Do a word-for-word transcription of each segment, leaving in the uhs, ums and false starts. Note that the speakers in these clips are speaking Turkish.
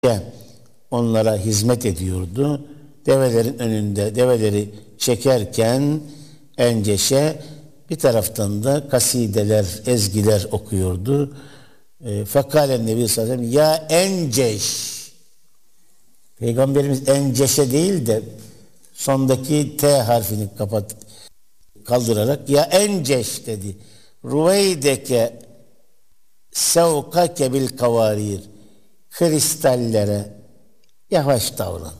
onlara hizmet ediyordu. Develerin önünde develeri çekerken Enceş'e bir taraftan da kasideler, ezgiler okuyordu. E, Fekalen Nebi sallallahu aleyhi ve sellem ya Enceş. Peygamberimiz Enceş'e değil de sondaki T harfini kapat kaldırarak ya Enceş dedi. Ruveydeke sevkake bil kavarir. Kristallere yavaş davran.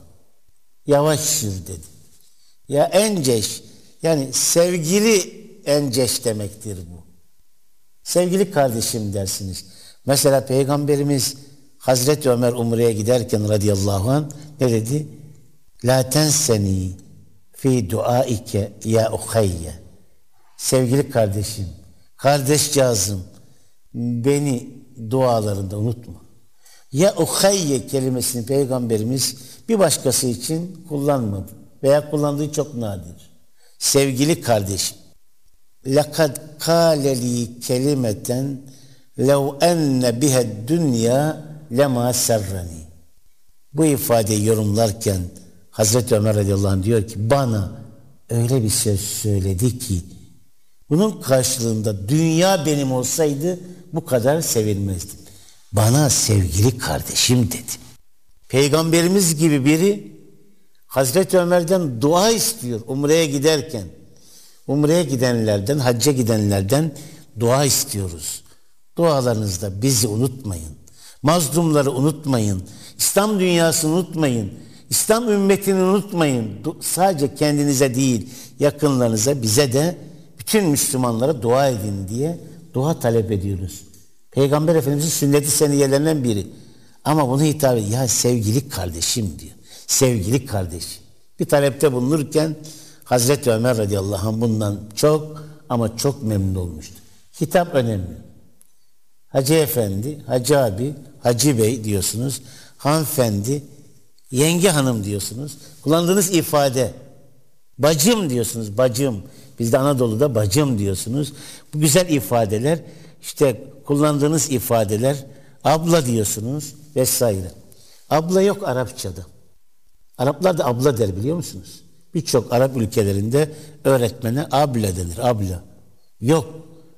Yavaş yürü dedi. Ya Enceş, yani sevgili Enceş demektir bu. Sevgili kardeşim dersiniz. Mesela Peygamberimiz Hazreti Ömer Umre'ye giderken radıyallahu anh ne dedi? La tenseni fi duaike ya uhayye. Sevgili kardeşim, kardeşcağızım, beni dualarında unutma. Ya uhayye kelimesini Peygamberimiz bir başkası için kullanmadı veya kullandığı çok nadir. Sevgili kardeşim, لَقَدْ قَالَ لِي كَلِمَةً لَوْ اَنَّ بِهَا الدُّنْيَا لَمَا سَرَّنِي. Bu ifadeyi yorumlarken Hazreti Ömer radıyallahu anh diyor ki bana öyle bir söz söyledi ki bunun karşılığında dünya benim olsaydı bu kadar sevilmezdim. Bana sevgili kardeşim dedi. Peygamberimiz gibi biri Hazreti Ömer'den dua istiyor Umre'ye giderken. Umre'ye gidenlerden, hacca gidenlerden dua istiyoruz. Dualarınızda bizi unutmayın. Mazlumları unutmayın. İslam dünyasını unutmayın. İslam ümmetini unutmayın. Sadece kendinize değil, yakınlarınıza, bize de bütün Müslümanlara dua edin diye dua talep ediyoruz. Peygamber Efendimiz'in sünnet-i seniyelerinden biri. Ama bunu hitap ediyor. Ya sevgili kardeşim diyor. Sevgili kardeşim. Bir talepte bulunurken Hazreti Ömer radıyallahu anh bundan çok ama çok memnun olmuştu. Hitap önemli. Hacı efendi, hacı abi, hacı bey diyorsunuz. Hanımefendi, yenge hanım diyorsunuz. Kullandığınız ifade bacım diyorsunuz, bacım. Bizde Anadolu'da bacım diyorsunuz. Bu güzel ifadeler, işte kullandığınız ifadeler, abla diyorsunuz vesaire. Abla yok Arapçada. Araplar da abla der biliyor musunuz? Birçok Arap ülkelerinde öğretmene abla denir, abla. Yok.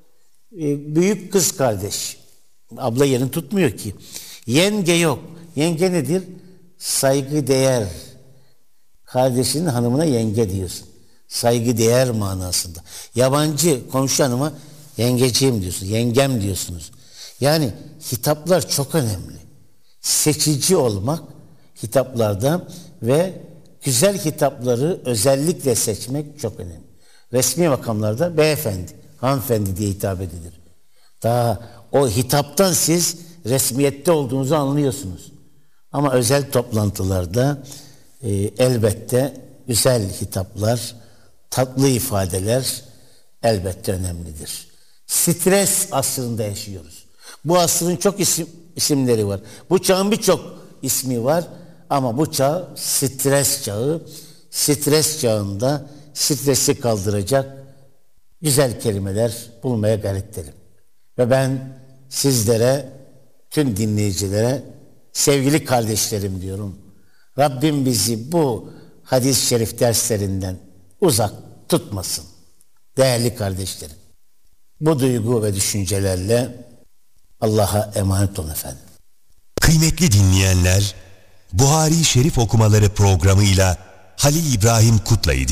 Ee, büyük kız kardeş. Abla yerini tutmuyor ki. Yenge yok. Yenge nedir? Saygı değer. Kardeşinin hanımına yenge diyorsun. Saygı değer manasında. Yabancı komşu hanıma yengeciğim diyorsun, yengem diyorsunuz. Yani hitaplar çok önemli. Seçici olmak hitaplarda ve güzel hitapları özellikle seçmek çok önemli. Resmi makamlarda beyefendi, hanımefendi diye hitap edilir. Daha o hitaptan siz resmiyette olduğunuzu anlıyorsunuz. Ama özel toplantılarda e, elbette güzel hitaplar, tatlı ifadeler elbette önemlidir. Stres asrında yaşıyoruz. Bu asrın çok isim, isimleri var. Bu çağın birçok ismi var ama bu çağ stres çağı. Stres çağında stresi kaldıracak güzel kelimeler bulmaya gayret edelim. Ve ben sizlere, tüm dinleyicilere sevgili kardeşlerim diyorum. Rabbim bizi bu hadis-i şerif derslerinden uzak tutmasın. Değerli kardeşlerim. Bu duygu ve düşüncelerle Allah'a emanet olun efendim. Kıymetli dinleyenler, Buhari Şerif okumaları programıyla Halil İbrahim Kutlay'ı